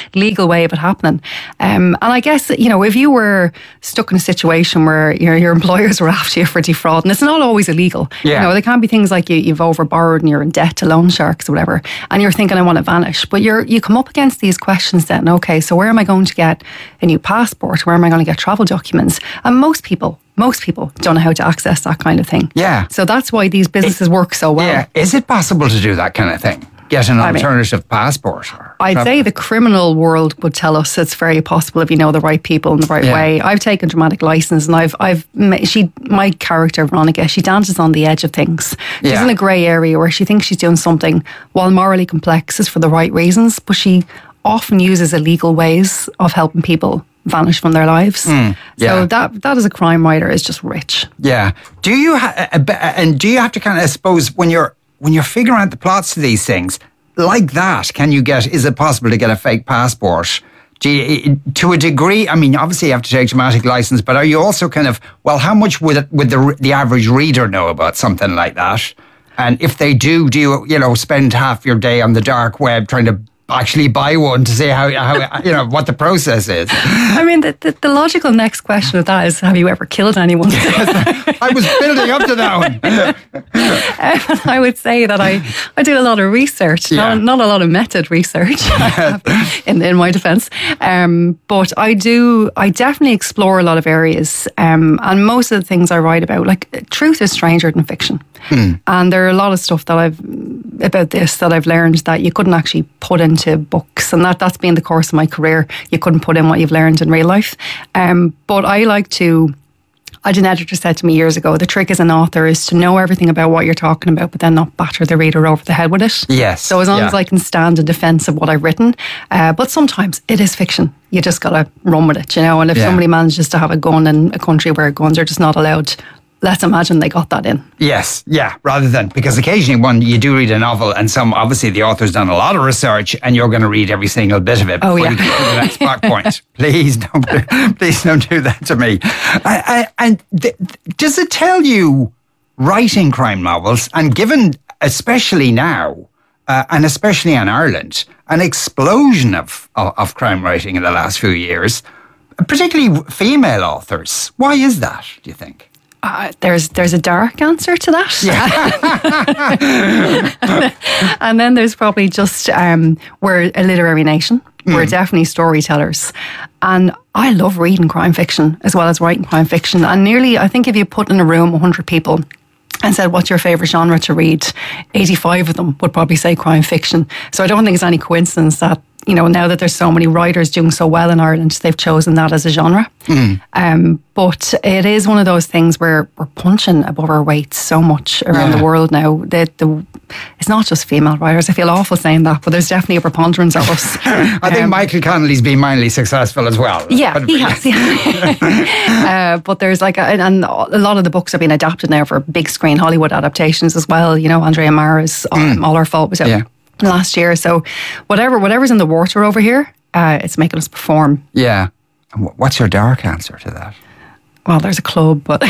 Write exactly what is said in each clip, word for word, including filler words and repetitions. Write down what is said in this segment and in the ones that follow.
legal way of it happening. Um, and I guess, you know, if you were stuck in a situation where your, your employers were after you for defraud, and it's not always illegal. Yeah. You know, there can be things like you, you've overborrowed and you're in debt to loan sharks or whatever, and you're thinking, I want to vanish. But you're you come up against these questions then, okay, so where am I going to get a new passport? Where am I going to get travel documents? And most people, most people don't know how to access that kind of thing. Yeah. So that's why these businesses It, work so well. Yeah. Is it possible to do that kind of thing? Get an I mean, alternative passport? Or I'd travel? say the criminal world would tell us it's very possible if you know the right people in the right Yeah. way. I've taken dramatic license, and I've, I've, she, my character Veronica, she dances on the edge of things. She's Yeah. in a grey area where she thinks she's doing something while morally complex is for the right reasons, but she often uses illegal ways of helping people vanish from their lives. yeah. So that that as a crime writer is just rich. Yeah. Do you ha- uh, and do you have to kind of, I suppose, when you're when you're figuring out the plots to these things like that, can you get? Is it possible to get a fake passport? Do you, to a degree? I mean, obviously you have to take dramatic license, but are you also kind of, well, how much would it, would the the average reader know about something like that? And if they do, do you you know spend half your day on the dark web trying to actually buy one to see how, how you know what the process is? I mean, the, the, the logical next question of that is, have you ever killed anyone? I was building up to that one. um, I would say that I, I do a lot of research, Yeah. not, not a lot of method research in, in my defence. Um, but I do, I definitely explore a lot of areas. Um, and most of the things I write about, like, truth is stranger than fiction. Hmm. And there are a lot of stuff that I've, about this that I've learned that you couldn't actually put into books. And that, that's been the course of my career. You couldn't put in what you've learned in real life. Um, but I like to, I had an editor said to me years ago, the trick as an author is to know everything about what you're talking about, but then not batter the reader over the head with it. Yes. So as long yeah. as I can stand in defence of what I've written, uh, but sometimes it is fiction. You just got to run with it, you know. And if Yeah. somebody manages to have a gun in a country where guns are just not allowed, let's imagine they got that in. Yes, yeah, rather than, because occasionally when you do read a novel and some, obviously the author's done a lot of research and you're going to read every single bit of it Oh, before yeah. you get to the next plot point. Please don't, please don't do that to me. I, I, and th- does it tell you, writing crime novels, and given, especially now, uh, and especially in Ireland, an explosion of, of, of crime writing in the last few years, particularly female authors, why is that, do you think? Uh, there's there's a dark answer to that. Yeah. And then there's probably just, um, we're a literary nation. Mm. We're definitely storytellers. And I love reading crime fiction as well as writing crime fiction. And nearly, I think if you put in a room one hundred people and said, what's your favourite genre to read? eighty-five of them would probably say crime fiction. So I don't think it's any coincidence that, you know, now that there's so many writers doing so well in Ireland, they've chosen that as a genre. Mm. Um, but it is one of those things where we're punching above our weight so much around yeah. the world now. That the, it's not just female writers. I feel awful saying that, but there's definitely a preponderance of us. I um, think Michael Connelly's been mildly successful as well. Yeah, but, he has. Yeah. uh, but there's like, a, and a lot of the books have been adapted now for big screen Hollywood adaptations as well. You know, Andrea Mara's um, mm. All Our Fault was out yeah. last year. So whatever whatever's in the water over here, uh, it's making us perform. Yeah. What's your dark answer to that? Well, there's a club, but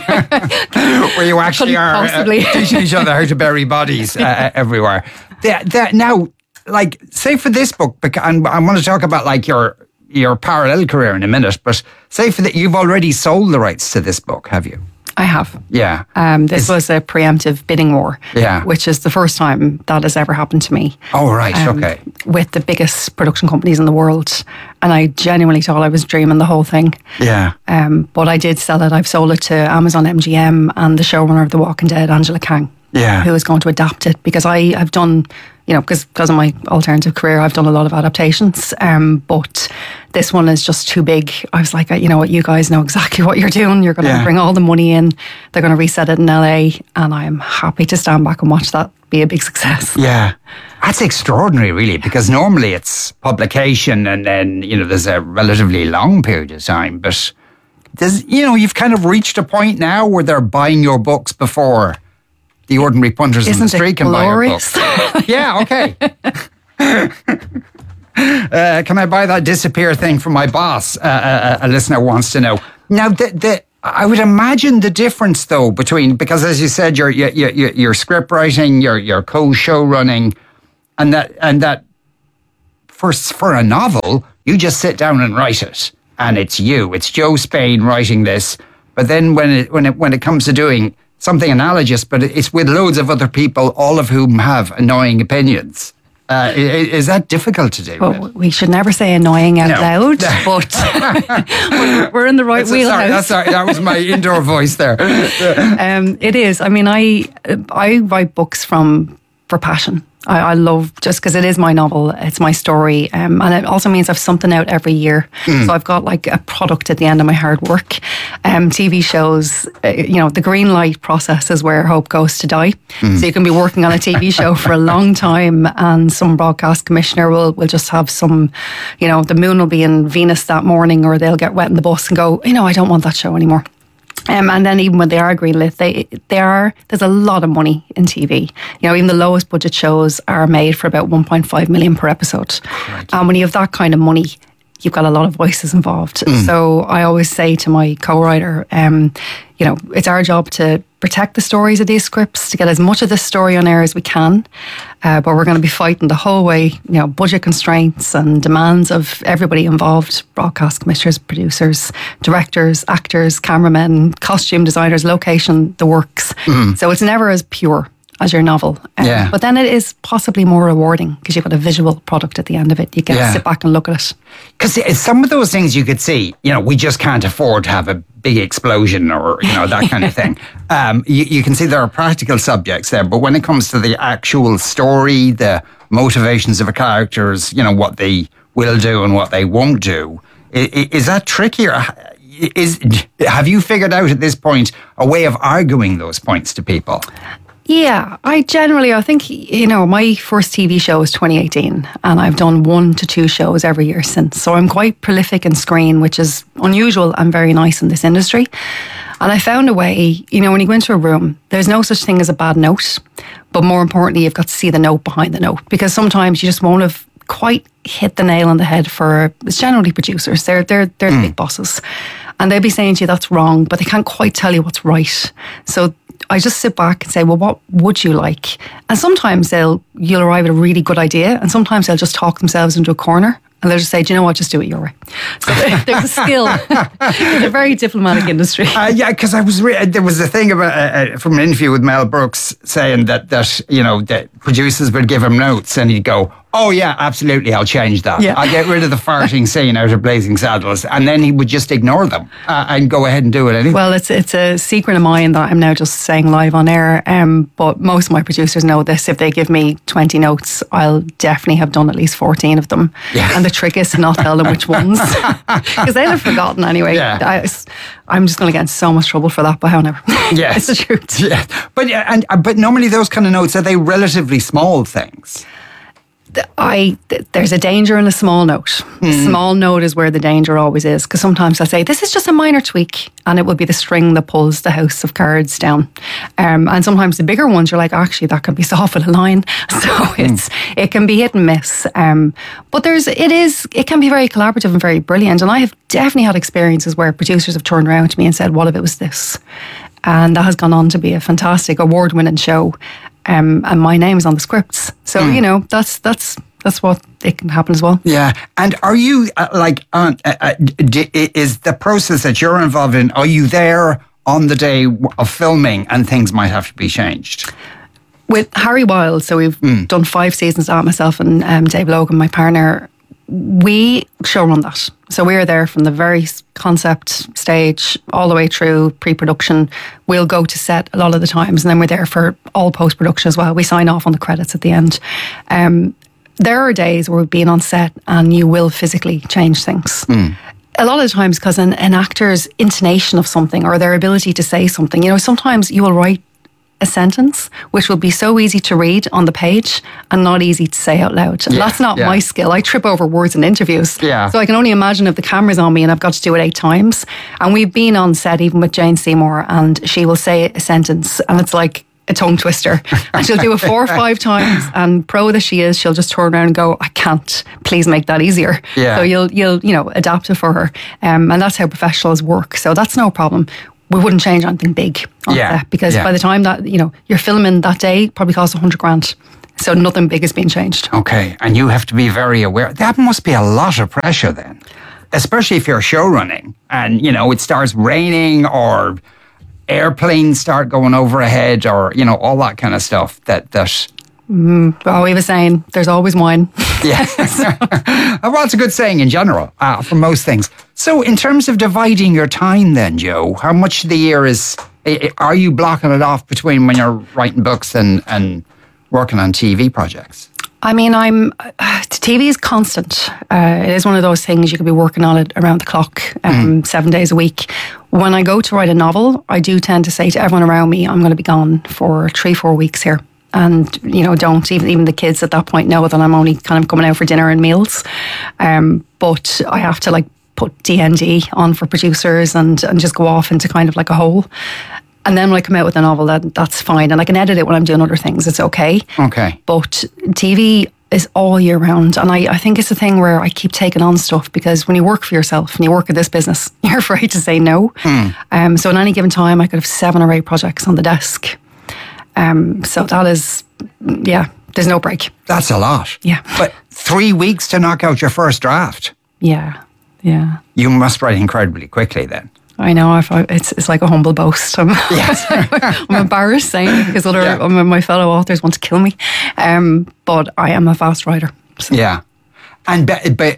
where you actually are uh, teaching each other how to bury bodies uh, everywhere. The, the, now, like, say for this book, and I want to talk about like your your parallel career in a minute, but say for that, you've already sold the rights to this book, have you? I have. Yeah. Um, this it's, was a preemptive bidding war. Yeah. Which is the first time that has ever happened to me. Oh, right. Um, okay. With the biggest production companies in the world. And I genuinely thought I was dreaming the whole thing. Yeah. Um, but I did sell it. I've sold it to Amazon M G M and the showrunner of The Walking Dead, Angela Kang. Yeah. Who is going to adapt it, because I have done, you know, because because of my alternative career, I've done a lot of adaptations. Um, but this one is just too big. I was like, you know what, you guys know exactly what you're doing. You're going to yeah. bring all the money in. They're going to reset it in L A, and I'm happy to stand back and watch that be a big success. Yeah. That's extraordinary, really, because normally it's publication and then, you know, there's a relatively long period of time. But there's, you know, you've kind of reached a point now where they're buying your books before the ordinary punters Isn't in the street can glorious? buy your book. Yeah, okay. uh, can I buy that disappear thing from my boss? Uh, a, a listener wants to know. Now, the, the, I would imagine the difference, though, between, because as you said, you're, you're, you're, you're script writing, you're, you're co-show running, and that, and that for for a novel, you just sit down and write it, and it's you. It's Joe Spain writing this. But then when it when it when it comes to doing something analogous, but it's with loads of other people, all of whom have annoying opinions. Uh, is, is that difficult to do? Well, we should never say annoying out No. loud, but we're, we're in the right That's- wheelhouse. Sorry, that's, sorry, that was my indoor voice there. Um, it is. I mean, I I write books from for passion. I, I love just because it is my novel, it's my story, um, and it also means I've something out every year. Mm. So I've got like a product at the end of my hard work. Um, T V shows, uh, you know, the green light process is where hope goes to die. Mm. So you can be working on a T V show for a long time, and some broadcast commissioner will will just have some, you know, the moon will be in Venus that morning, or they'll get wet in the bus and go, you know, I don't want that show anymore. Um, and then even when they are greenlit, they they are there's a lot of money in T V. You know, even the lowest budget shows are made for about one point five million per episode. Right. And when you have that kind of money, you've got a lot of voices involved. Mm. So I always say to my co-writer, um, you know, it's our job to protect the stories of these scripts, to get as much of this story on air as we can. Uh, but we're going to be fighting the whole way, you know, budget constraints and demands of everybody involved, broadcast commissioners, producers, directors, actors, cameramen, costume designers, location, the works. Mm. So it's never as pure as your novel. Um, yeah. But then it is possibly more rewarding because you've got a visual product at the end of it. You get yeah. to sit back and look at it. Because some of those things you could see, you know, we just can't afford to have a big explosion or, you know, that kind of thing. Um, you, you can see there are practical subjects there, but when it comes to the actual story, the motivations of the characters, you know, what they will do and what they won't do, is, is that trickier? Is, have you figured out at this point a way of arguing those points to people? Yeah, I generally, I think, you know, my first T V show was twenty eighteen and I've done one to two shows every year since. So I'm quite prolific in screen, which is unusual and very nice in this industry. And I found a way, you know, when you go into a room, there's no such thing as a bad note. But more importantly, you've got to see the note behind the note, because sometimes you just won't have quite hit the nail on the head for, it's generally producers. They're, they're, they're mm. the big bosses. And they'll be saying to you, that's wrong, but they can't quite tell you what's right. So I just sit back and say, well, what would you like? And sometimes they'll you'll arrive at a really good idea, and sometimes they'll just talk themselves into a corner and they'll just say, do you know what, just do it your way. So there's a skill. It's a very diplomatic industry. Uh, yeah, because I was re- there was a thing about uh, uh, from an interview with Mel Brooks saying that that you know that producers would give him notes and he'd go, oh yeah, absolutely, I'll change that. Yeah. I'll get rid of the farting scene out of Blazing Saddles, and then he would just ignore them uh, and go ahead and do it anyway. Well, it's it's a secret of mine that I'm now just saying live on air. Um, but most of my producers know this. If they give me twenty notes, I'll definitely have done at least fourteen of them. Yeah. And the trick is to not tell them which ones, because they'll have forgotten anyway. Yeah. I, I'm just going to get in so much trouble for that, but however, yes. It's the truth. Yeah. But yeah, and but normally those kind of notes, are they relatively small things? I there's a danger in a small note. Mm. Small note is where the danger always is, because sometimes I'll say this is just a minor tweak, and it will be the string that pulls the house of cards down. Um, and sometimes the bigger ones, you're like, actually, that can be solved with a line. So mm. it's it can be hit and miss. Um, but there's it is it can be very collaborative and very brilliant. And I have definitely had experiences where producers have turned around to me and said, "What if it was this?" And that has gone on to be a fantastic award-winning show. Um, and my name is on the scripts, so mm. you know that's that's that's what it can happen as well. Yeah, and are you uh, like uh, uh, d- is the process that you're involved in? Are you there on the day of filming, and things might have to be changed? With Harry Wild, so we've mm. done five seasons of myself and um, Dave Logan, my partner. We show run that. So we're there from the very concept stage all the way through pre-production. We'll go to set a lot of the times, and then we're there for all post-production as well. We sign off on the credits at the end. Um, there are days where we've been on set and you will physically change things. Mm. A lot of the times because an, an actor's intonation of something or their ability to say something, you know, sometimes you will write a sentence which will be so easy to read on the page and not easy to say out loud. And yeah, that's not yeah. my skill. I trip over words in interviews. Yeah. So I can only imagine if the camera's on me and I've got to do it eight times. And we've been on set even with Jane Seymour, and she will say a sentence and it's like a tongue twister. And she'll do it four or five times, and pro that she is, she'll just turn around and go, I can't, please make that easier. Yeah. So you'll, you'll, you know, adapt it for her. Um, and that's how professionals work. So that's no problem. We wouldn't change anything big on yeah, set, because yeah. by the time that, you know, you're filming that day, probably costs a hundred grand. So nothing big has been changed. Okay, and you have to be very aware. That must be a lot of pressure then, especially if you're show running and, you know, it starts raining or airplanes start going overhead or, you know, all that kind of stuff that... that Mm, well, we were saying there's always wine. Yeah. Well, it's a good saying in general uh, for most things. So in terms of dividing your time then, Joe, how much of the year is... Are you blocking it off between when you're writing books and, and working on T V projects? I mean, I'm uh, T V is constant. Uh, it is one of those things you could be working on it around the clock, um, mm. seven days a week. When I go to write a novel, I do tend to say to everyone around me, I'm going to be gone for three, four weeks here. And, you know, don't even, even the kids at that point know that I'm only kind of coming out for dinner and meals. Um, but I have to like put D and D on for producers and, and just go off into kind of like a hole. And then when I come out with a novel, that that's fine. And I can edit it when I'm doing other things. It's okay. Okay. But T V is all year round. And I, I think it's a thing where I keep taking on stuff because when you work for yourself and you work at this business, you're afraid to say no. Mm. Um, so at any given time, I could have seven or eight projects on the desk. Um, so that is, yeah, there's no break. That's a lot. Yeah. But three weeks to knock out your first draft. Yeah, yeah. You must write incredibly quickly then. I know, I've, it's it's like a humble boast. I'm, yes. I'm embarrassed saying it because other yeah. my fellow authors want to kill me. Um, but I am a fast writer. So. Yeah. And but, but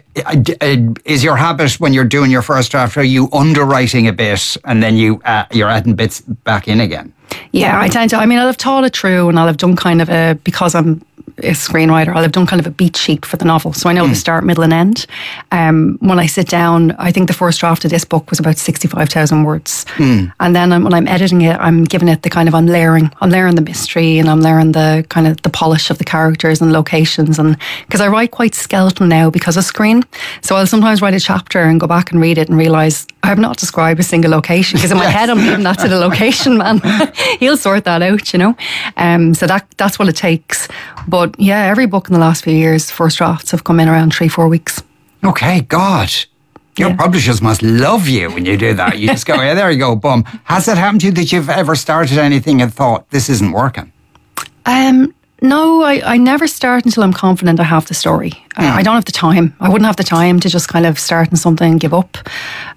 is your habit when you're doing your first draft, are you underwriting a bit and then you, uh, you're adding bits back in again? Yeah, I tend to. I mean, I'll have thought it through and I'll have done kind of a, because I'm a screenwriter, I'll have done kind of a beat sheet for the novel. So I know mm. the start, middle and end. Um, when I sit down, I think the first draft of this book was about sixty-five thousand words. Mm. And then I'm, when I'm editing it, I'm giving it the kind of, I'm layering, I'm layering the mystery and I'm layering the kind of the polish of the characters and locations. And because I write quite skeletal now because of screen. So I'll sometimes write a chapter and go back and read it and realise I have not described a single location because in my head I'm leaving that to the location man. He'll sort that out, you know. Um, so that that's what it takes. But yeah, every book in the last few years, first drafts have come in around three, four weeks. Okay, God. Your yeah. publishers must love you when you do that. You just go, yeah, there you go, boom. Has it happened to you that you've ever started anything and thought, this isn't working? Um, no, I, I never start until I'm confident I have the story. Uh, mm. I don't have the time. I wouldn't have the time to just kind of start on something and give up.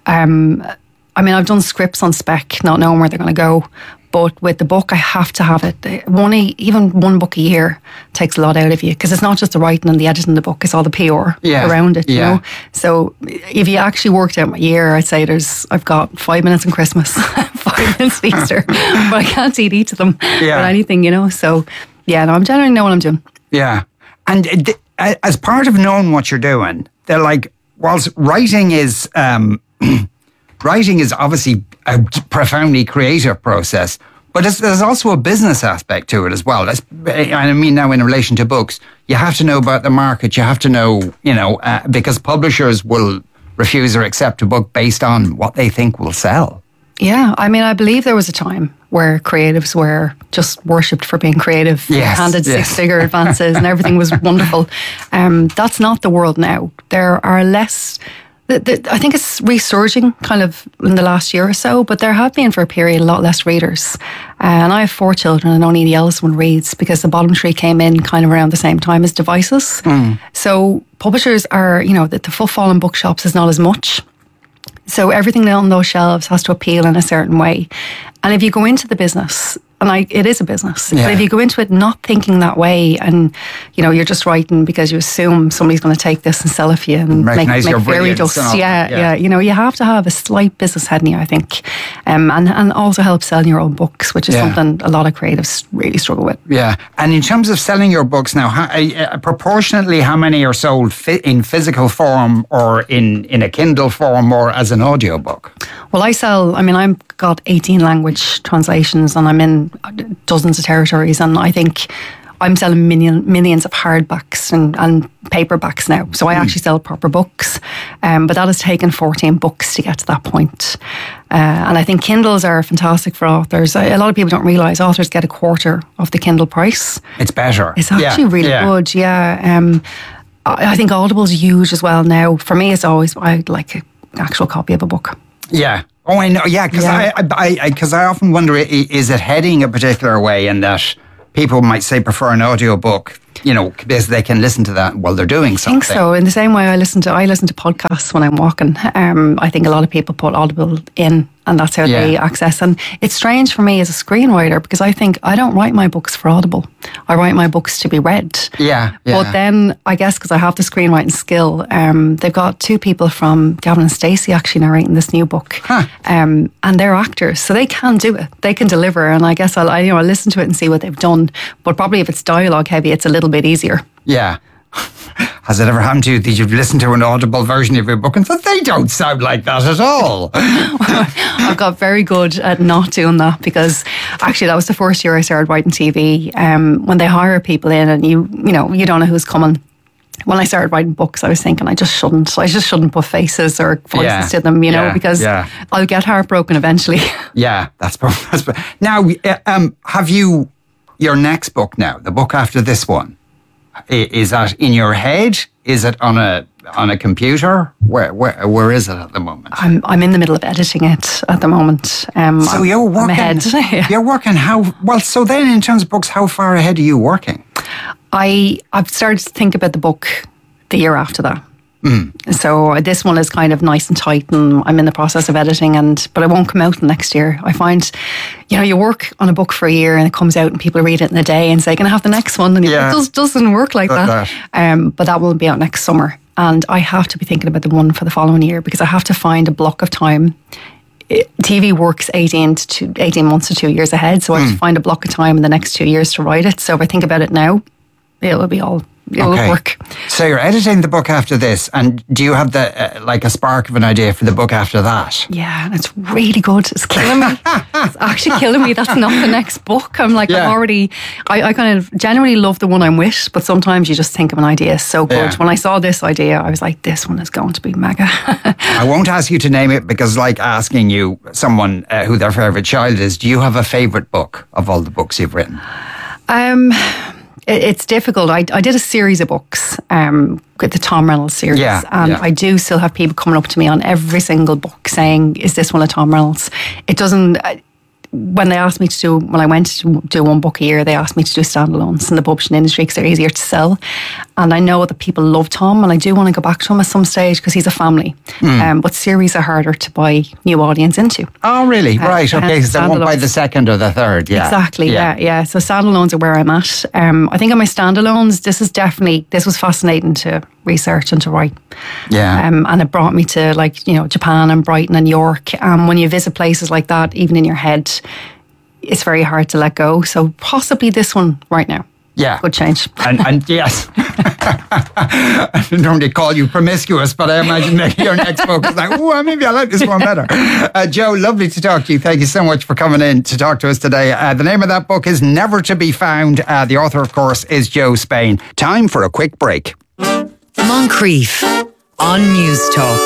Um, I mean, I've done scripts on spec, not knowing where they're going to go. But with the book, I have to have it. One, even one book a year takes a lot out of you because it's not just the writing and the editing of the book; it's all the P R yeah. around it. You yeah. know. So if you actually worked out my year, I'd say there's I've got five minutes on Christmas, five minutes Easter, but I can't eat each of them yeah. or anything. You know. So yeah, no, I'm generally know what I'm doing. Yeah, and as part of knowing what you're doing, they're like, whilst writing is. Um, Writing is obviously a profoundly creative process, but there's also a business aspect to it as well. That's, I mean, now in relation to books, you have to know about the market. You have to know, you know, uh, because publishers will refuse or accept a book based on what they think will sell. Yeah, I mean, I believe there was a time where creatives were just worshipped for being creative, yes, handed yes. six-figure advances, and everything was wonderful. Um, that's not the world now. There are less. The, the, I think it's resurging kind of in the last year or so, but there have been for a period a lot less readers. Uh, and I have four children and only the eldest one reads because the bottom three came in kind of around the same time as devices. Mm. So publishers are, you know, the, the footfall in bookshops is not as much. So everything on those shelves has to appeal in a certain way. And if you go into the business, and I, it is a business, yeah. but if you go into it not thinking that way and, you know, you're just writing because you assume somebody's going to take this and sell it for you and Recognize make, make fairy dust. Yeah, yeah, yeah. You know, you have to have a slight business head in you, I think. Um, and, and also help selling your own books, which is yeah. something a lot of creatives really struggle with. Yeah. And in terms of selling your books now, how, uh, proportionately, how many are sold fi- in physical form or in, in a Kindle form or as an audiobook? Well, I sell, I mean, I've got eighteen language translations and I'm in dozens of territories, and I think I'm selling million, millions of hardbacks and, and paperbacks now. So I mm. actually sell proper books, um, but that has taken fourteen books to get to that point. Uh, and I think Kindles are fantastic for authors. A lot of people don't realise authors get a quarter of the Kindle price. It's better. It's actually yeah. really yeah. good, yeah. Um, I, I think Audible's huge as well now. For me, it's always, I'd like an actual copy of a book. Yeah. Oh, I know. Yeah, because yeah. I, I, because I, I often wonder, is it heading a particular way in that people might say prefer an audiobook you know, because they can listen to that while they're doing something. I think so. In the same way I listen to I listen to podcasts when I'm walking. Um, I think a lot of people put Audible in, and that's how Yeah. they access. And it's strange for me as a screenwriter because I think I don't write my books for Audible. I write my books to be read. Yeah, yeah. But then I guess because I have the screenwriting skill, um, they've got two people from Gavin and Stacey actually narrating this new book, Huh. um, and they're actors, so they can do it. They can deliver, and I guess I'll I, you know I'll listen to it and see what they've done. But probably if it's dialogue heavy, it's a little bit easier. Yeah. Has it ever happened to you that you've listened to an Audible version of your book and thought they don't sound like that at all? I've got very good at not doing that because actually that was the first year I started writing T V. Um, when they hire people in and you you know you don't know who's coming. When I started writing books, I was thinking I just shouldn't. I just shouldn't put faces or voices Yeah. to them, you know, Yeah. because Yeah. I'll get heartbroken eventually. Yeah, that's, that's now. uh, Um, have you your next book now? The book after this one, I- is that in your head? Is it on a on a computer? Where where where is it at the moment? I'm I'm in the middle of editing it at the moment. Um, So I'm, you're I'm working. ahead. Yeah. You're working how well? So then, in terms of books, how far ahead are you working? I I've started to think about the book the year after that. Mm. So this one is kind of nice and tight, and I'm in the process of editing, and but it won't come out next year. I find, you know, you work on a book for a year and it comes out and people read it in a day and say, "Can I have the next one?" And Yeah. it just doesn't work like Like that. Um, but that will be out next summer, and I have to be thinking about the one for the following year because I have to find a block of time. It- T V works eighteen to two, eighteen months to two years ahead, so I have to find a block of time in the next two years to write it. So if I think about it now, it will be all it will Okay. work. So you're editing the book after this, and do you have the uh, like a spark of an idea for the book after that? Yeah, and it's really good. It's killing me. It's actually killing me. That's not the next book. I'm like, Yeah. I'm already, I, I kind of generally love the one I'm with, but sometimes you just think of an idea so good. Yeah. When I saw this idea, I was like, this one is going to be mega. I won't ask you to name it because, like asking you someone uh, who their favorite child is, do you have a favorite book of all the books you've written? um, it, it's difficult. I, I did a series of books um, with the Tom Reynolds series, Yeah, and yeah. I do still have people coming up to me on every single book saying, "Is this one of Tom Reynolds?" It doesn't. I- When they asked me to do, when I went to do one book a year, they asked me to do standalones in the publishing industry because they're easier to sell. And I know that people love Tom, and I do want to go back to him at some stage because he's a family. Hmm. Um, but series are harder to buy new audience into. Oh, really? Uh, right. Okay. hence So they won't buy standalones. the second or the third. Yeah. Exactly. Yeah. yeah, So standalones are where I'm at. Um, I think on my standalones, this is definitely this was fascinating to research and to write. Yeah. Um, and it brought me to like you know Japan and Brighton and York. Um, when you visit places like that, even in your head, it's very hard to let go. So possibly this one right now. Yeah. Good change. And, and yes, I don't normally call you promiscuous, but I imagine maybe your next book is like, oh, maybe I like this one better. Uh, Joe, lovely to talk to you. Thank you so much for coming in to talk to us today. Uh, the name of that book is Never to Be Found. Uh, the author, of course, is Joe Spain. Time for a quick break. Moncrief on News Talk.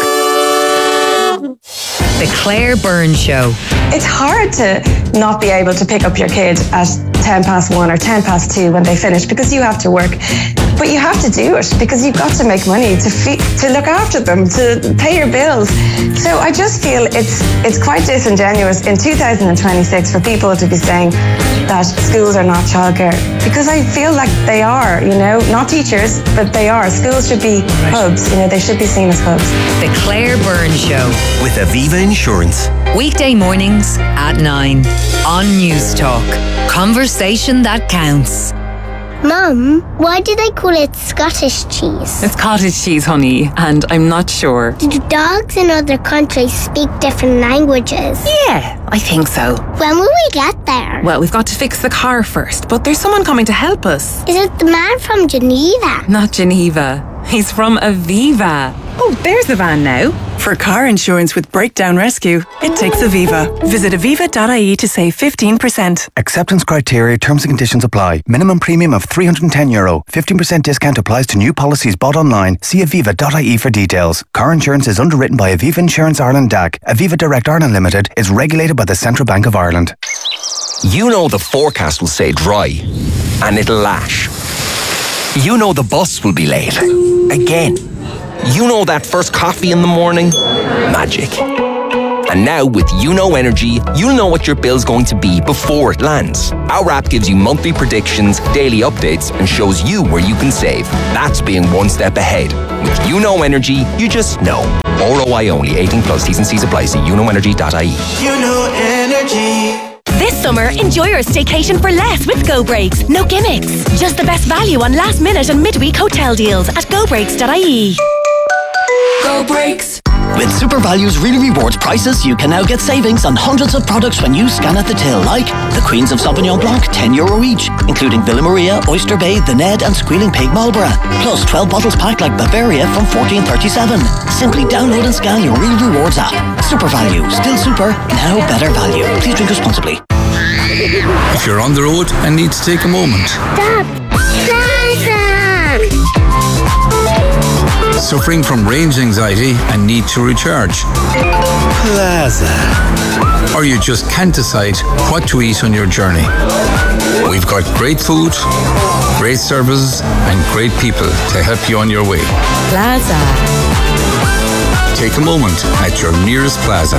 The Claire Byrne Show. It's hard to not be able to pick up your kid at ten past one or ten past two when they finish because you have to work. But you have to do it because you've got to make money to feed, to look after them, to pay your bills. So I just feel it's it's quite disingenuous in two thousand twenty-six for people to be saying that schools are not childcare because I feel like they are, you know, not teachers, but they are. Schools should be hubs, you know, they should be seen as hubs. The Claire Byrne Show. With Aviva Insurance. Weekday mornings at nine on News Talk. Conversation that counts. Mum, why do they call it Scottish cheese? It's cottage cheese, honey, and I'm not sure. Do dogs in other countries speak different languages? Yeah, I think so. When will we get there? Well, we've got to fix the car first, but there's someone coming to help us. Is it the man from Geneva? Not Geneva. He's from Aviva. Oh, there's the van now. For car insurance with breakdown rescue, it takes Aviva. Visit aviva dot I E to save fifteen percent. Acceptance criteria, terms and conditions apply. Minimum premium of three hundred ten euro. fifteen percent discount applies to new policies bought online. See aviva dot I E for details. Car insurance is underwritten by Aviva Insurance Ireland D A C. Aviva Direct Ireland Limited is regulated by the Central Bank of Ireland. You know the forecast will say dry, and it'll lash. You know the bus will be late. Again. You know that first coffee in the morning? Magic. And now with YouKnow Energy, you'll know what your bill's going to be before it lands. Our app gives you monthly predictions, daily updates, and shows you where you can save. That's being one step ahead. With YouKnow Energy, you just know. R O I only. eighteen plus. T's and C's apply. See you know energy dot I E. YouKnow Energy. This summer, enjoy your staycation for less with Go Breaks. No gimmicks. Just the best value on last minute and midweek hotel deals at go breaks dot I E. Go Breaks. With Super Values Really Rewards prices, you can now get savings on hundreds of products when you scan at the till, like the Queens of Sauvignon Blanc, ten euro each, including Villa Maria, Oyster Bay, The Ned and Squealing Pig Marlborough, plus twelve bottles packed like Bavaria from fourteen thirty-seven. Simply download and scan your Real Rewards app. Super Value, still super, now better value. Please drink responsibly. If you're on the road and need to take a moment. Stop! Stop! Suffering from range anxiety and need to recharge. Plaza. Or you just can't decide what to eat on your journey. We've got great food, great services, and great people to help you on your way. Plaza. Take a moment at your nearest Plaza.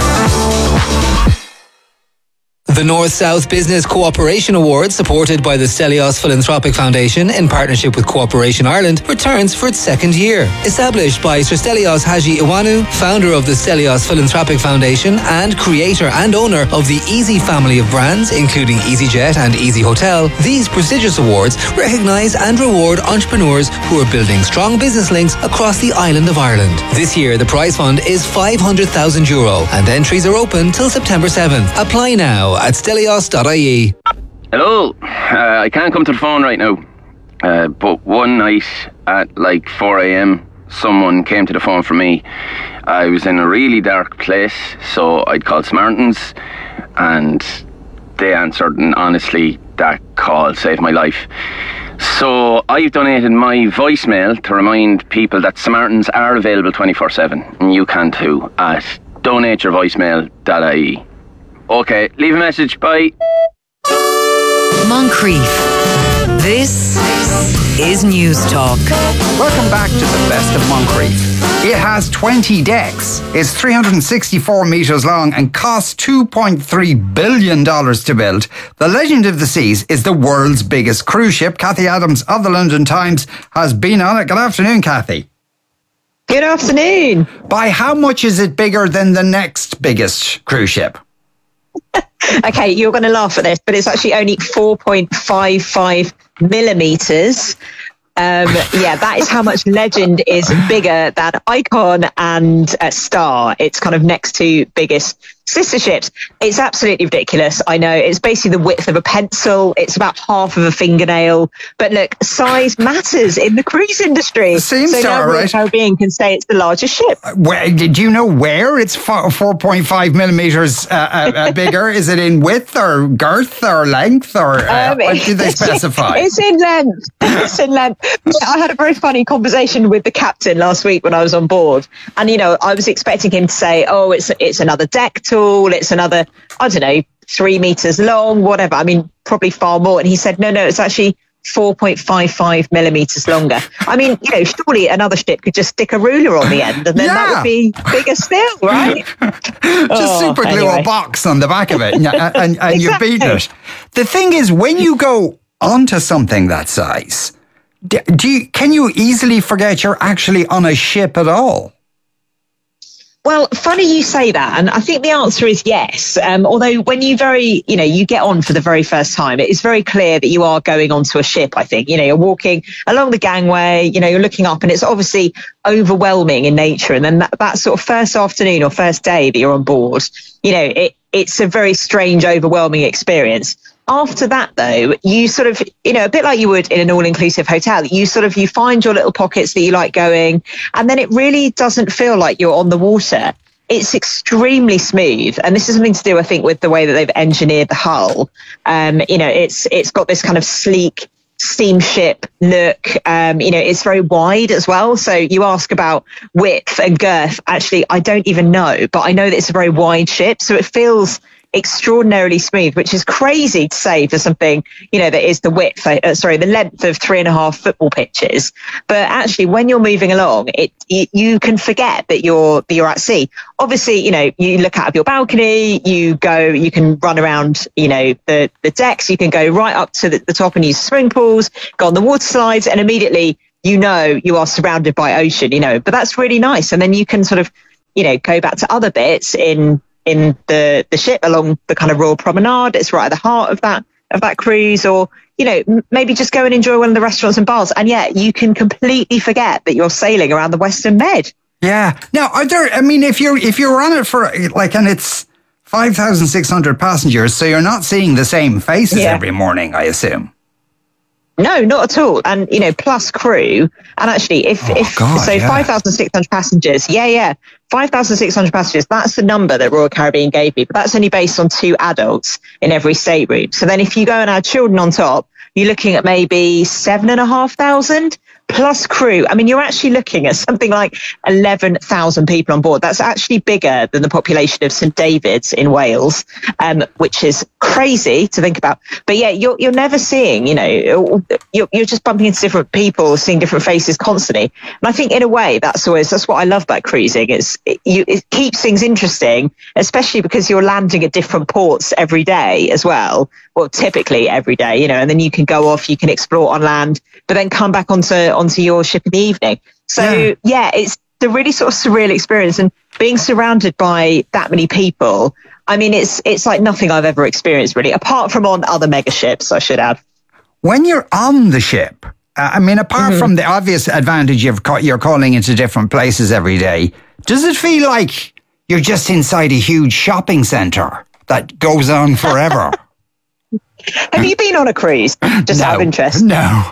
The North-South Business Cooperation Award, supported by the Stelios Philanthropic Foundation in partnership with Cooperation Ireland, returns for its second year. Established by Sir Stelios Haji Iwanu, founder of the Stelios Philanthropic Foundation and creator and owner of the Easy family of brands, including EasyJet and Easy Hotel, these prestigious awards recognise and reward entrepreneurs who are building strong business links across the island of Ireland. This year, the prize fund is five hundred thousand euro and entries are open till September seventh. Apply now at stelios dot I E. Hello, uh, I can't come to the phone right now, uh, but one night at like four a.m. someone came to the phone for me. I was in a really dark place, so I'd called Samaritans and they answered, and honestly that call saved my life. So I've donated my voicemail to remind people that Samaritans are available twenty-four seven, and you can too, at donate your voicemail dot I E. Okay, leave a message, bye. Moncrief. This is News Talk. Welcome back to the best of Moncrief. It has twenty decks, is three hundred sixty-four metres long and costs two point three billion dollars to build. The Legend of the Seas is the world's biggest cruise ship. Kathy Adams of the London Times has been on it. Good afternoon, Kathy. Good afternoon. By how much is it bigger than the next biggest cruise ship? Okay, you're going to laugh at this, but it's actually only four point five five millimetres. Um, yeah, that is how much Legend is bigger than Icon and uh, Star. It's kind of next to biggest sister ships. It's absolutely ridiculous. I know it's basically the width of a pencil. It's about half of a fingernail. But look, size matters in the cruise industry. Seems so now Royal Caribbean can say it's the largest ship. Where, did you know where it's four point five millimetres uh, uh, bigger? Is it in width or girth or length or uh, um, what do they specify? It's in length. It's in length. I had a very funny conversation with the captain last week when I was on board, and you know I was expecting him to say, "Oh, it's it's another deck tool. It's another, I don't know, three meters long, whatever." I mean, probably far more. And he said, "No, no, it's actually four point five five millimeters longer." I mean, you know, surely another ship could just stick a ruler on the end, and then yeah. that would be bigger still, right? Just oh, super glue anyway. a box on the back of it, and, and, and exactly. you've beaten it. The thing is, when you go onto something that size, Do you, can you easily forget you're actually on a ship at all? Well, funny you say that, and I think the answer is yes. Um, although when you very, you know, you get on for the very first time, it is very clear that you are going onto a ship, I think. You know, you're walking along the gangway, you know, you're looking up, and it's obviously overwhelming in nature. And then that, that sort of first afternoon or first day that you're on board, you know, it, it's a very strange, overwhelming experience. After that, though, you sort of, you know, a bit like you would in an all-inclusive hotel, you sort of, you find your little pockets that you like going, and then it really doesn't feel like you're on the water. It's extremely smooth. And this is something to do, I think, with the way that they've engineered the hull. Um, you know, it's it's got this kind of sleek steamship look. Um, you know, it's very wide as well. So you ask about width and girth. Actually, I don't even know, but I know that it's a very wide ship. So it feels extraordinarily smooth, which is crazy to say for something, you know, that is the width, uh, sorry, the length of three and a half football pitches. But actually, when you're moving along, it, it you can forget that you're that you're at sea. Obviously, you know, you look out of your balcony, you go, you can run around, you know, the the decks, you can go right up to the, the top and use swimming pools, go on the water slides, and immediately you know you are surrounded by ocean, you know. But that's really nice, and then you can sort of, you know, go back to other bits in. in the, the ship along the kind of Royal Promenade. It's right at the heart of that, of that cruise, or, you know, m- maybe just go and enjoy one of the restaurants and bars. And yet you can completely forget that you're sailing around the Western Med. Yeah. Now, are there, I mean, if you're, if you're on it for like, and it's five thousand six hundred passengers, so you're not seeing the same faces Yeah. every morning, I assume. No, not at all. And, you know, plus crew. And actually, if, Oh, if God, so yeah. five thousand six hundred passengers. Yeah, yeah. five thousand six hundred passengers. That's the number that Royal Caribbean gave me. But that's only based on two adults in every stateroom. So then if you go and add children on top, you're looking at maybe seven and a half thousand plus crew. I mean, you're actually looking at something like eleven thousand people on board. That's actually bigger than the population of Saint David's in Wales, um, which is crazy to think about. But yeah, you're you're never seeing, you know, you're you're just bumping into different people, seeing different faces constantly. And I think in a way, that's always that's what I love about cruising. It's it, you, it keeps things interesting, especially because you're landing at different ports every day as well. Well, typically every day, you know, and then you can go off, you can explore on land, but then come back onto onto your ship in the evening. So yeah, yeah it's the really sort of surreal experience, and being surrounded by that many people. I mean, it's it's like nothing I've ever experienced, really, apart from on other mega ships, I should add. When you're on the ship, uh, I mean, apart Mm-hmm. from the obvious advantage of ca- you're calling into different places every day, does it feel like you're just inside a huge shopping centre that goes on forever? Have you been on a cruise? Just No. out of interest. No.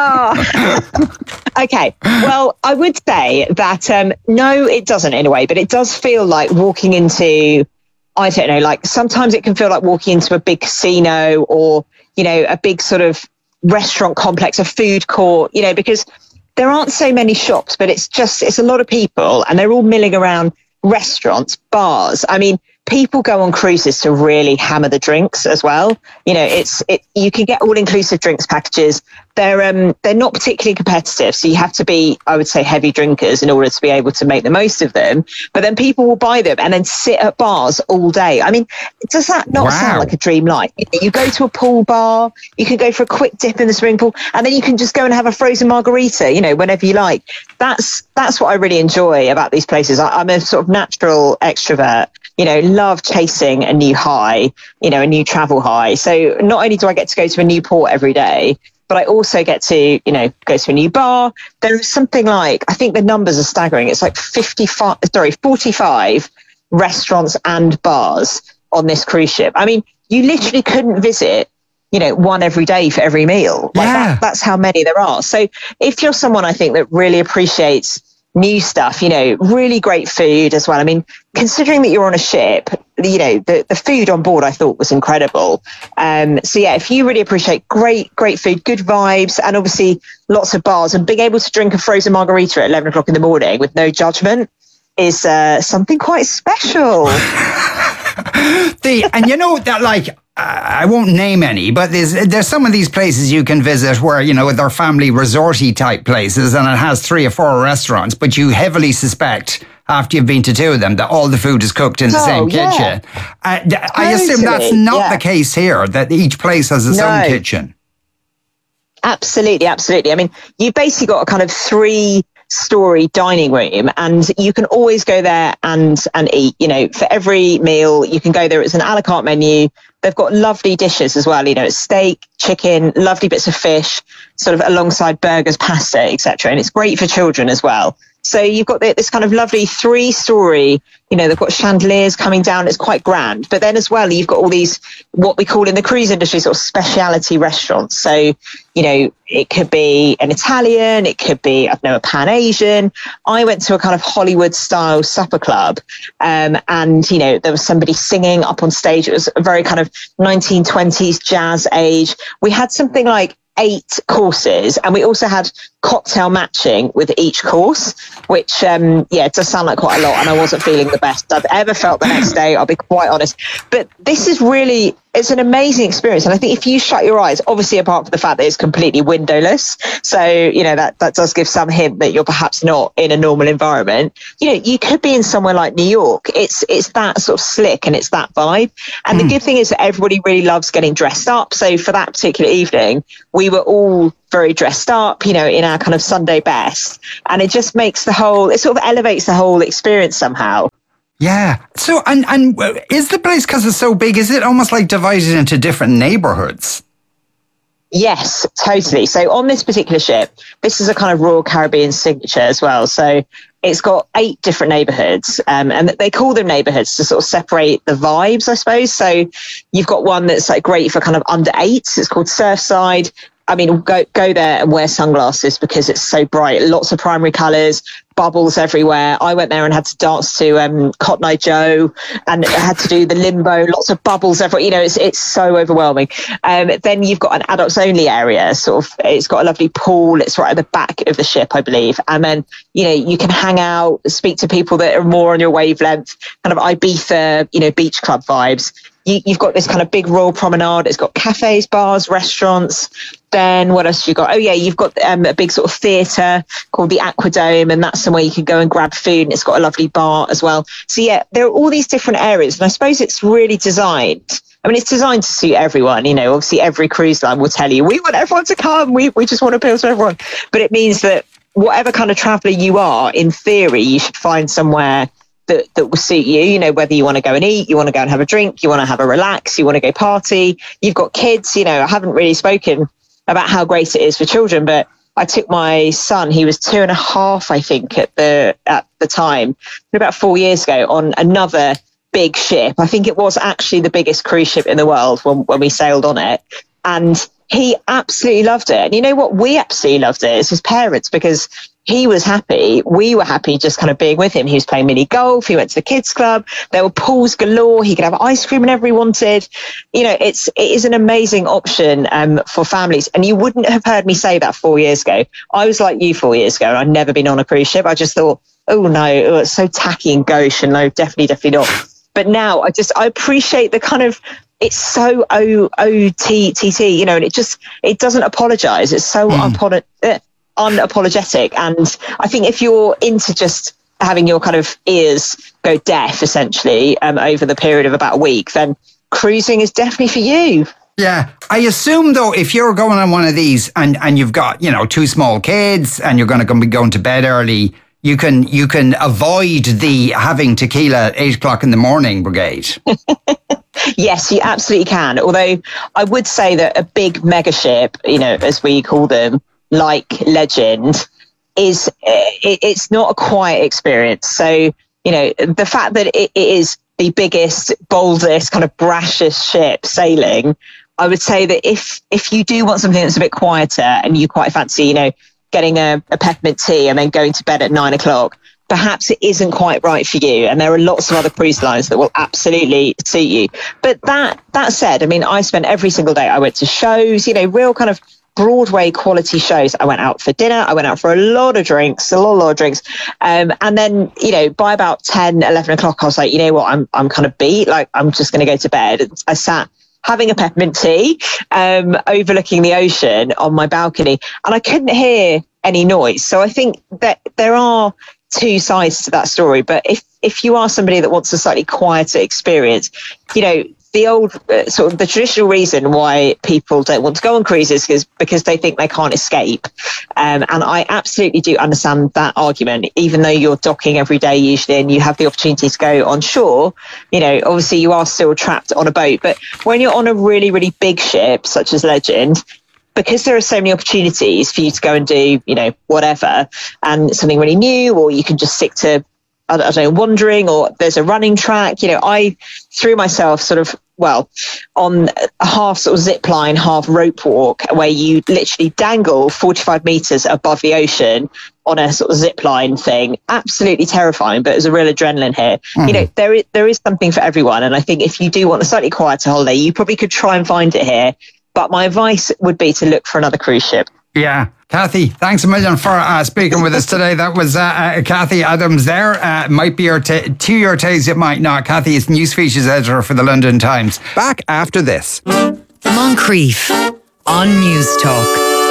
Oh, okay. Well, I would say that um, no, it doesn't in a way, but it does feel like walking into, I don't know, like sometimes it can feel like walking into a big casino or, you know, a big sort of restaurant complex, a food court, you know, because there aren't so many shops, but it's just, it's a lot of people and they're all milling around restaurants, bars. I mean, people go on cruises to really hammer the drinks as well. You know, it's it. You can get all-inclusive drinks packages. They're um they're not particularly competitive, so you have to be, I would say, heavy drinkers in order to be able to make the most of them. But then people will buy them and then sit at bars all day. I mean, does that not Wow. sound like a dream life? You go to a pool bar, you can go for a quick dip in the swimming pool, and then you can just go and have a frozen margarita, you know, whenever you like. That's that's what I really enjoy about these places. I, I'm a sort of natural extrovert. You know, love chasing a new high, you know, a new travel high. So not only do I get to go to a new port every day, but I also get to, you know, go to a new bar. There is something like, I think the numbers are staggering. It's like fifty-five, sorry, forty-five restaurants and bars on this cruise ship. I mean, you literally couldn't visit, you know, one every day for every meal. Like Yeah. that, that's how many there are. So if you're someone, I think, that really appreciates new stuff, you know, really great food as well. I mean, considering that you're on a ship, you know, the, the food on board I thought was incredible. Um, so yeah, if you really appreciate great, great food, good vibes, and obviously lots of bars, and being able to drink a frozen margarita at eleven o'clock in the morning with no judgment is uh, something quite special. the and you know that, like, I won't name any, but there's there's some of these places you can visit where, you know, they're family resorty type places, and it has three or four restaurants, but you heavily suspect after you've been to two of them that all the food is cooked in the Oh, same yeah. kitchen. Uh, th- I assume that's Totally, not yeah. the case here, that each place has its No. own kitchen. Absolutely, absolutely. I mean, you've basically got a kind of three story dining room, and you can always go there and and eat. You know, for every meal you can go there. It's an a la carte menu. They've got lovely dishes as well. You know, it's steak, chicken, lovely bits of fish, sort of alongside burgers, pasta, et cetera. And it's great for children as well. So you've got the, this kind of lovely three-story, you know, they've got chandeliers coming down. It's quite grand. But then as well, you've got all these, what we call in the cruise industry, sort of speciality restaurants. So, you know, it could be an Italian, it could be, I don't know, a Pan-Asian. I went to a kind of Hollywood-style supper club, um, and, you know, there was somebody singing up on stage. It was a very kind of nineteen twenties jazz age. We had something like eight courses, and we also had cocktail matching with each course, which, um, yeah, it does sound like quite a lot, and I wasn't feeling the best I've ever felt the next day, I'll be quite honest. But this is really, it's an amazing experience. And I think if you shut your eyes, obviously apart from the fact that it's completely windowless, so, you know, that, that does give some hint that you're perhaps not in a normal environment. You know, you could be in somewhere like New York. It's, it's that sort of slick and it's that vibe. And mm. the good thing is that everybody really loves getting dressed up. So for that particular evening, we were all very dressed up, you know, in our kind of Sunday best. And it just makes the whole, it sort of elevates the whole experience somehow. Yeah. So, and, and is the place, because it's so big, is it almost like divided into different neighborhoods? Yes, totally. So on this particular ship, this is a kind of Royal Caribbean signature as well. So it's got eight different neighborhoods, um, and they call them neighborhoods to sort of separate the vibes, I suppose. So you've got one that's like great for kind of under eights. It's called Surfside. I mean, go go there and wear sunglasses because it's so bright. Lots of primary colours, bubbles everywhere. I went there and had to dance to um, Cotton Eye Joe, and I had to do the limbo. Lots of bubbles everywhere. You know, it's it's so overwhelming. Um, then you've got an adults only area. Sort of, it's got a lovely pool. It's right at the back of the ship, I believe. And then, you know, you can hang out, speak to people that are more on your wavelength. Kind of Ibiza, you know, beach club vibes. You, you've got this kind of big Royal Promenade. It's got cafes, bars, restaurants. Then what else have you got? Oh, yeah, you've got um, a big sort of theatre called the Aquadome, and that's somewhere you can go and grab food, and it's got a lovely bar as well. So, yeah, there are all these different areas, and I suppose it's really designed. I mean, it's designed to suit everyone. You know, obviously every cruise line will tell you, we want everyone to come. We, we just want to appeal to everyone. But it means that whatever kind of traveller you are, in theory, you should find somewhere that, that will suit you, you know, whether you want to go and eat, you want to go and have a drink, you want to have a relax, you want to go party, you've got kids. You know, I haven't really spoken about how great it is for children, but I took my son, he was two and a half, I think, at the at the time, about four years ago, on another big ship. I think it was actually the biggest cruise ship in the world when, when we sailed on it. And he absolutely loved it. And you know what? We absolutely loved it as his parents, because he was happy. We were happy just kind of being with him. He was playing mini golf. He went to the kids club. There were pools galore. He could have ice cream whenever he wanted. You know, it's, it is an amazing option um, for families. And you wouldn't have heard me say that four years ago. I was like you four years ago. I'd never been on a cruise ship. I just thought, oh no, oh, it's so tacky and gauche, and no, definitely, definitely not. But now I just, I appreciate the kind of, it's so O O T T T, you know, and it just, it doesn't apologize. It's so mm. unapolo- uh, unapologetic. And I think if you're into just having your kind of ears go deaf, essentially, um, over the period of about a week, then cruising is definitely for you. Yeah. I assume, though, if you're going on one of these and, and you've got, you know, two small kids and you're going to be going to bed early, you can you can avoid the having tequila at eight o'clock in the morning brigade. Yes, you absolutely can. Although I would say that a big mega ship, you know, as we call them, like Legend, is it, it's not a quiet experience. So, you know, the fact that it, it is the biggest, boldest, kind of brashest ship sailing, I would say that if if you do want something that's a bit quieter and you quite fancy, you know, getting a, a peppermint tea and then going to bed at nine o'clock, perhaps it isn't quite right for you. And there are lots of other cruise lines that will absolutely suit you. But that that said, I mean, I spent every single day, I went to shows, you know, real kind of Broadway quality shows. I went out for dinner. I went out for a lot of drinks, a lot, a lot of drinks. Um, and then, you know, by about ten, eleven o'clock, I was like, you know what, I'm, I'm kind of beat. Like, I'm just going to go to bed. I sat having a peppermint tea, um, overlooking the ocean on my balcony, and I couldn't hear any noise. So I think that there are two sides to that story. But if, if you are somebody that wants a slightly quieter experience, you know, the old uh, sort of the traditional reason why people don't want to go on cruises is because they think they can't escape. Um, and I absolutely do understand that argument, even though you're docking every day usually and you have the opportunity to go on shore, you know, obviously you are still trapped on a boat. But when you're on a really, really big ship, such as Legend, because there are so many opportunities for you to go and do, you know, whatever, and something really new, or you can just stick to, I don't know, wandering, or there's a running track. You know, I threw myself sort of, well, on a half sort of zip line, half rope walk, where you literally dangle forty-five meters above the ocean on a sort of zip line thing. Absolutely terrifying, but there's a real adrenaline here. Mm-hmm. You know, there is, there is something for everyone. And I think if you do want a slightly quieter holiday, you probably could try and find it here. But my advice would be to look for another cruise ship. Yeah. Kathy, thanks a million for uh, speaking with us today. That was uh, uh, Kathy Adams there. Uh, might be your t- to your taste, it might not. Kathy is news features editor for the London Times. Back after this. Moncrief on News Talk.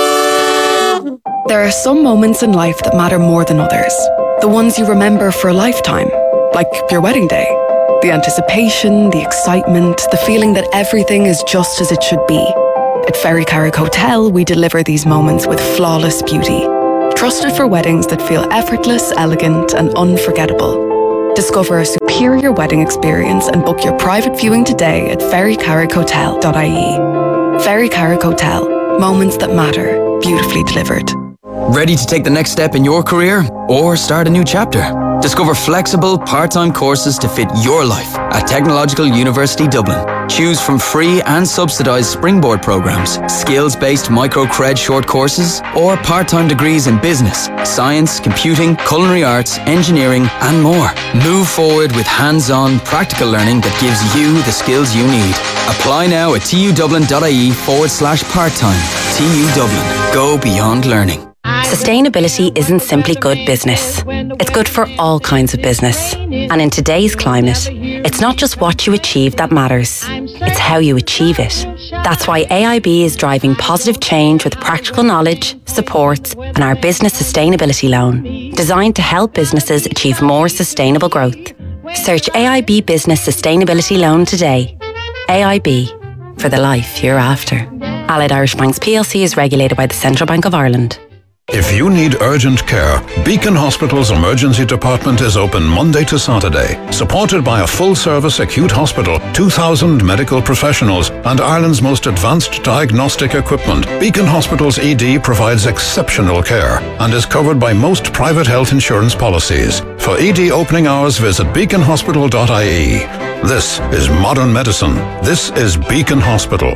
There are some moments in life that matter more than others. The ones you remember for a lifetime, like your wedding day. The anticipation, the excitement, the feeling that everything is just as it should be. At Ferry Carrick Hotel, we deliver these moments with flawless beauty. Trusted for weddings that feel effortless, elegant, and unforgettable. Discover a superior wedding experience and book your private viewing today at ferry carrick hotel dot I E. Ferry Carrick Hotel. Moments that matter, beautifully delivered. Ready to take the next step in your career or start a new chapter? Discover flexible, part-time courses to fit your life at Technological University Dublin. Choose from free and subsidised springboard programmes, skills-based micro-cred short courses, or part-time degrees in business, science, computing, culinary arts, engineering, and more. Move forward with hands-on, practical learning that gives you the skills you need. Apply now at tudublin.ie forward slash part-time. T U Dublin. Go beyond learning. Sustainability isn't simply good business. It's good for all kinds of business. And in today's climate, it's not just what you achieve that matters. It's how you achieve it. That's why A I B is driving positive change with practical knowledge, support, and our business sustainability loan, designed to help businesses achieve more sustainable growth. Search A I B Business Sustainability Loan today. A I B, for the life you're after. Allied Irish Banks P L C is regulated by the Central Bank of Ireland. If you need urgent care, Beacon Hospital's emergency department is open Monday to Saturday. Supported by a full-service acute hospital, two thousand medical professionals, and Ireland's most advanced diagnostic equipment, Beacon Hospital's E D provides exceptional care and is covered by most private health insurance policies. For E D opening hours, visit beacon hospital dot I E. This is modern medicine. This is Beacon Hospital.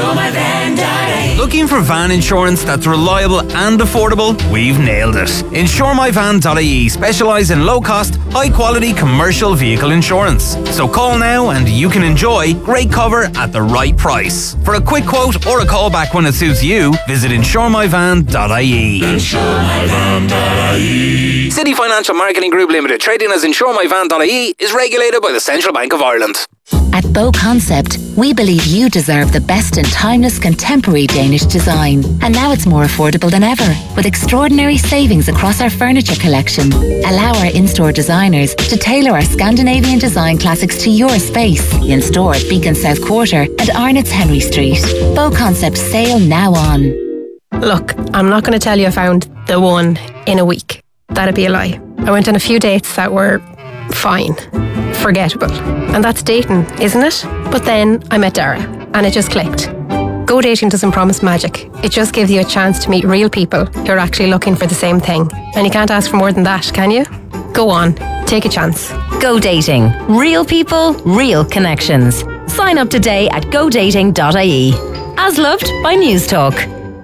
Looking for van insurance that's reliable and affordable? We've nailed it. insure my van dot I E specialise in low-cost, high-quality commercial vehicle insurance. So call now and you can enjoy great cover at the right price. For a quick quote or a call back when it suits you, visit insure my van dot I E. insure my van dot I E. City Financial Marketing Group Limited, trading as insure my van dot I E, is regulated by the Central Bank of Ireland. At Bow Concept, we believe you deserve the best in timeless contemporary Danish design. And now it's more affordable than ever, with extraordinary savings across our furniture collection. Allow our in-store designers to tailor our Scandinavian design classics to your space. In store at Beacon South Quarter and Arnott's Henry Street. Bow Concept sale now on. Look, I'm not going to tell you I found the one in a week. That'd be a lie. I went on a few dates that were fine, forgettable. And that's dating, isn't it? But then I met Dara and it just clicked. Go dating doesn't promise magic. It just gives you a chance to meet real people who are actually looking for the same thing. And you can't ask for more than that, can you? Go on, take a chance. Go dating. Real people, real connections. Sign up today at go dating dot I E. As loved by News Talk.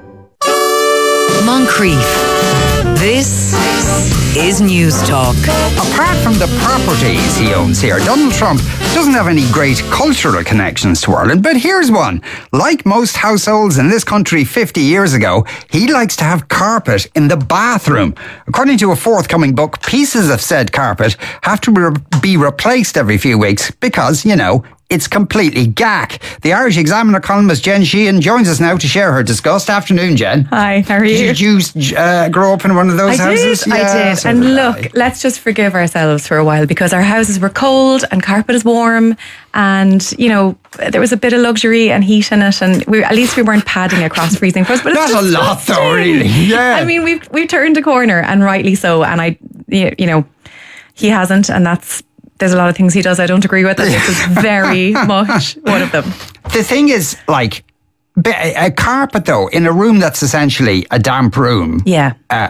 Moncrief. This is News Talk. Apart from the properties he owns here, Donald Trump doesn't have any great cultural connections to Ireland, but here's one. Like most households in this country fifty years ago, he likes to have carpet in the bathroom. According to a forthcoming book, pieces of said carpet have to re- be replaced every few weeks because, you know, it's completely gack. The Irish Examiner columnist Jen Sheehan joins us now to share her disgust. Afternoon, Jen. Hi, how are you? Did you uh, grow up in one of those I houses? Did, yeah, I did. so and did look, I. let's just forgive ourselves for a while because our houses were cold and carpet is warm and, you know, there was a bit of luxury and heat in it and we, at least we weren't padding across freezing frost. But it's Not a lot though, really. Yeah. I mean, we've, we've turned a corner and rightly so. And I, you know, he hasn't and that's, there's a lot of things he does I don't agree with, and this is very much one of them. The thing is, like, a carpet, though, in a room that's essentially a damp room. Yeah. Uh,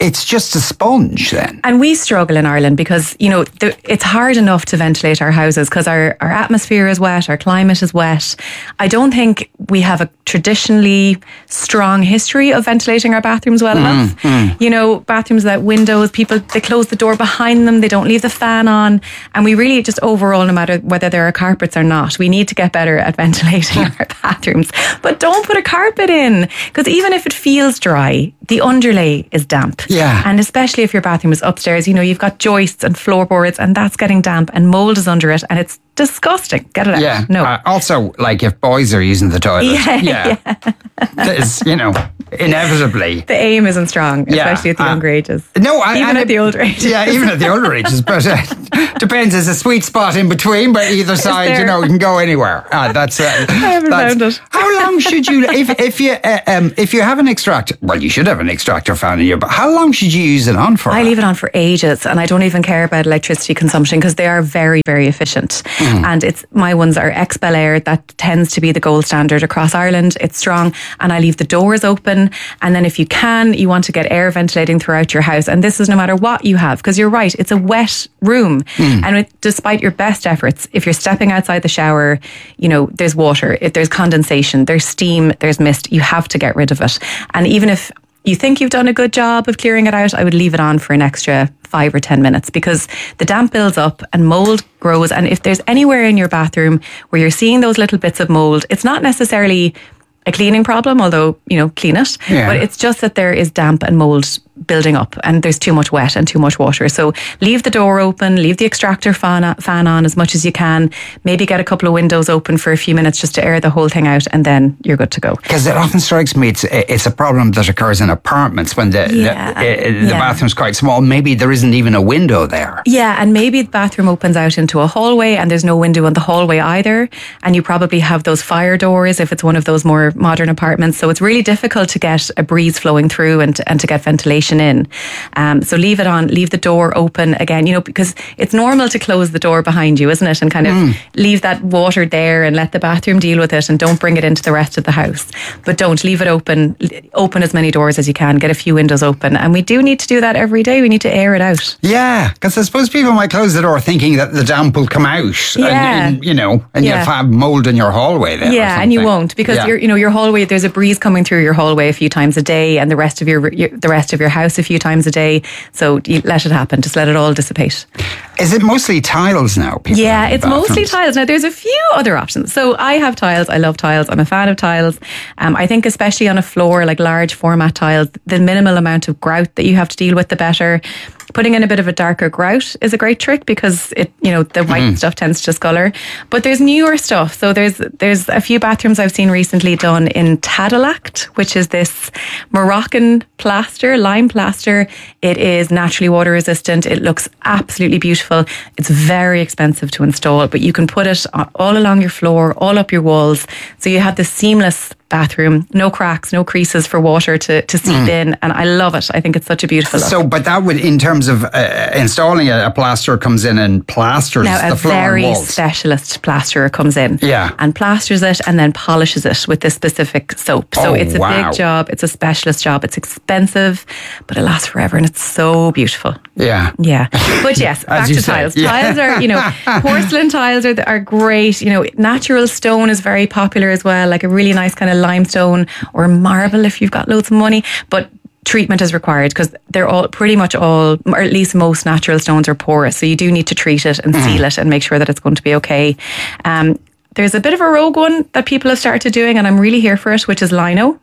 it's just a sponge then. And we struggle in Ireland because, you know, the, it's hard enough to ventilate our houses because our, our atmosphere is wet, our climate is wet. I don't think we have a traditionally strong history of ventilating our bathrooms well Mm, enough. mm. You know, bathrooms without windows, people, they close the door behind them, they don't leave the fan on. And we really just overall, no matter whether there are carpets or not, we need to get better at ventilating our bathrooms. But don't put a carpet in, because even if it feels dry, the underlay is damp. Yeah. And especially if your bathroom is upstairs, you know, you've got joists and floorboards and that's getting damp and mold is under it and it's disgusting. Get it out. Yeah. No. Uh, also, like if boys are using the toilet. Yeah, yeah. There's, you know, inevitably. The aim isn't strong, Yeah, especially at the uh, younger ages. No, I, even and at it- the older ages. Yeah, even at the older ages. But uh, depends. There's a sweet spot in between, but either side, you there? know, you can go anywhere. Uh, that's. Uh, I haven't found it. How long should you, if if you uh, um, if you have an extractor? Well, you should have an extractor fan in your. But how long should you use it on for? I leave it on for ages and I don't even care about electricity consumption because they are very, very efficient. Mm. And it's my ones are ex Bel Air. That tends to be the gold standard across Ireland. It's strong and I leave the doors open. And then if you can, you want to get air ventilating throughout your house. And this is no matter what you have, because you're right, it's a wet room. Mm. And it, despite your best efforts, if you're stepping outside the shower, you know, there's water, if there's condensation, there's steam, there's mist, you have to get rid of it. And even if you think you've done a good job of clearing it out, I would leave it on for an extra five or ten minutes because the damp builds up and mold grows. And if there's anywhere in your bathroom where you're seeing those little bits of mold, it's not necessarily a cleaning problem, although, you know, clean it. Yeah. But it's just that there is damp and mold building up and there's too much wet and too much water. So leave the door open, leave the extractor fan, fan on as much as you can, maybe get a couple of windows open for a few minutes just to air the whole thing out and then you're good to go. Because it often strikes me it's it's a problem that occurs in apartments when the Yeah, the, uh, the yeah. bathroom's quite small. Maybe there isn't even a window there. Yeah, and maybe the bathroom opens out into a hallway and there's no window in the hallway either. And you probably have those fire doors if it's one of those more modern apartments. So it's really difficult to get a breeze flowing through and, and to get ventilation in. Um, so leave it on, leave the door open again, you know, because it's normal to close the door behind you, isn't it? And kind of Mm. leave that water there and let the bathroom deal with it and don't bring it into the rest of the house. But don't leave it open, open as many doors as you can, get a few windows open. And we do need to do that every day. We need to air it out. Yeah, because I suppose people might close the door thinking that the damp will come out. Yeah. And, and, you know, and Yeah. you'll have mold in your hallway then. or Yeah, and you something. won't because Yeah. you're, you know, your hallway. There's a breeze coming through your hallway a few times a day, and the rest of your, your the rest of your house a few times a day. So you let it happen. Just let it all dissipate. Is it mostly tiles now? People Yeah, have in it's mostly bathrooms? tiles. Now, there's a few other options. So I have tiles. I love tiles. I'm a fan of tiles. Um, I think especially on a floor, like large format tiles, the minimal amount of grout that you have to deal with, the better. Putting in a bit of a darker grout is a great trick because it, you know, the white Mm. stuff tends to discolor. But there's newer stuff. So there's there's a few bathrooms I've seen recently done in Tadalact, which is this Moroccan plaster, lime plaster. It is naturally water resistant. It looks absolutely beautiful. It's very expensive to install, but you can put it all along your floor, all up your walls. So you have this seamless bathroom, no cracks, no creases for water to, to seep Mm. in. And I love it. I think it's such a beautiful look. So, but that would, in terms of uh, installing a, a plasterer, comes in and plasters Now, the a floor and very walls. specialist plasterer comes in Yeah. and plasters it and then polishes it with this specific soap. So Oh, it's a wow. big job. It's a specialist job. It's expensive, but it lasts forever and it's so beautiful. Yeah. Yeah. But yes, back you to say, tiles. yeah. Tiles are, you know, porcelain tiles are, are great. You know, natural stone is very popular as well, like a really nice kind of limestone or marble if you've got loads of money. But treatment is required because they're all pretty much all, or at least most natural stones are porous. So you do need to treat it and seal it and make sure that it's going to be okay. Um, there's a bit of a rogue one that people have started doing and I'm really here for it, which is lino.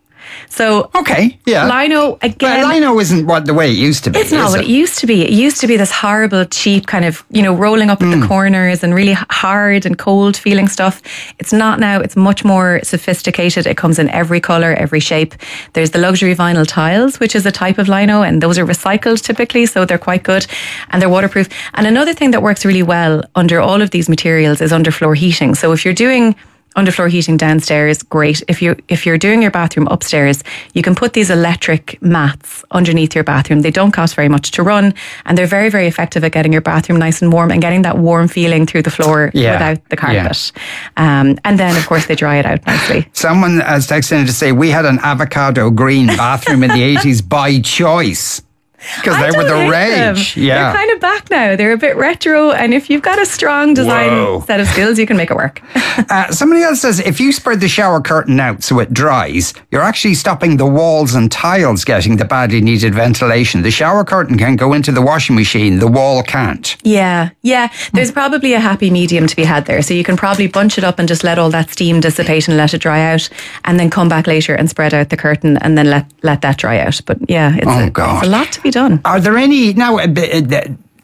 So okay, yeah, lino again. But lino isn't what the way it used to be. It's not is what it used to be. It used to be this horrible, cheap kind of, you know, rolling up at Mm. the corners and really hard and cold feeling stuff. It's not now. It's much more sophisticated. It comes in every colour, every shape. There's the luxury vinyl tiles, which is a type of lino, and those are recycled typically, so they're quite good and they're waterproof. And another thing that works really well under all of these materials is underfloor heating. So if you're doing underfloor heating downstairs, great. If you if you're doing your bathroom upstairs, you can put these electric mats underneath your bathroom. They don't cost very much to run, and they're very very effective at getting your bathroom nice and warm and getting that warm feeling through the floor Yeah. without the carpet. Um, and then of course they dry it out nicely. Someone has texted in to say we had an avocado green bathroom in the eighties by choice. Because I they were don't the hate them. rage. Yeah. They're kind of back now. They're a bit retro, and if you've got a strong design Whoa. set of skills, you can make it work. Uh, somebody else says if you spread the shower curtain out so it dries, you're actually stopping the walls and tiles getting the badly needed ventilation. The shower curtain can go into the washing machine, the wall can't. Yeah, yeah. There's probably a happy medium to be had there. So you can probably bunch it up and just let all that steam dissipate and let it dry out, and then come back later and spread out the curtain and then let, let that dry out. But yeah, it's, Oh, a, God. it's a lot to be done. Are there any now? uh, uh,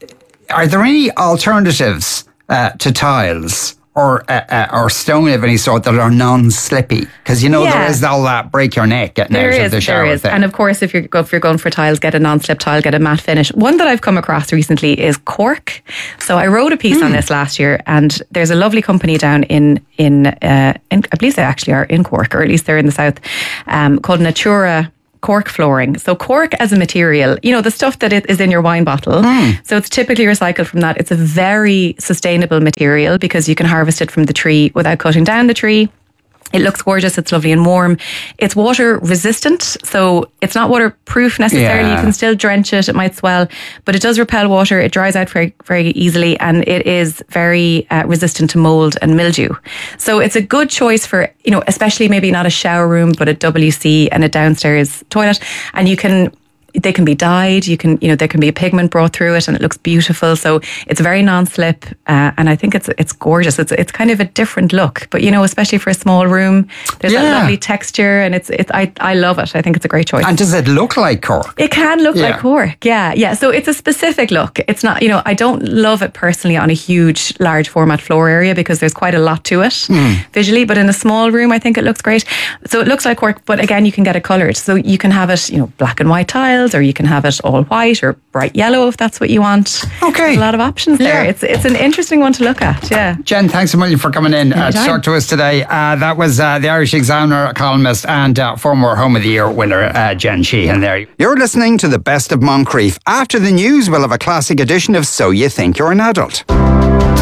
Are there any alternatives uh, to tiles or uh, uh, or stone of any sort that are non-slippy? Because you know Yeah. there is all that break your neck getting There out is, of the shower there is. thing. And of course, if you're, go- if you're going for tiles, get a non-slip tile, get a matte finish. One that I've come across recently is cork. So I wrote a piece Hmm. on this last year, and there's a lovely company down in, in, uh, in I believe they actually are in Cork, or at least they're in the south, um, called Natura cork flooring. So cork as a material, you know, the stuff that it is in your wine bottle. Mm. So it's typically recycled from that. It's a very sustainable material because you can harvest it from the tree without cutting down the tree. It looks gorgeous. It's lovely and warm. It's water resistant, so it's not waterproof necessarily. Yeah. You can still drench it. It might swell, but it does repel water. It dries out very, very easily, and it is very uh, resistant to mold and mildew. So it's a good choice for, you know, especially maybe not a shower room, but a W C and a downstairs toilet. And you can, they can be dyed. You can, you know, there can be a pigment brought through it, and it looks beautiful. So it's very non-slip, uh, and I think it's it's gorgeous. It's it's kind of a different look, but you know, especially for a small room, there's Yeah. that lovely texture, and it's it's I I love it. I think it's a great choice. And does it look like cork? It can look Yeah. like cork, yeah, yeah. So it's a specific look. It's not, you know, I don't love it personally on a huge, large format floor area because there's quite a lot to it Hmm. visually. But in a small room, I think it looks great. So it looks like cork, but again, you can get it coloured. So you can have it, you know, black and white tiles, or you can have it all white or bright yellow if that's what you want. Okay, there's a lot of options there. Yeah. It's it's an interesting one to look at. Yeah. Jen, thanks a million for coming in uh, to Anytime. talk to us today. Uh, that was uh, the Irish Examiner columnist and uh, former Home of the Year winner, uh, Jen Sheehan there. You're listening to the best of Moncrief. After the news, we'll have a classic edition of So You Think You're an Adult.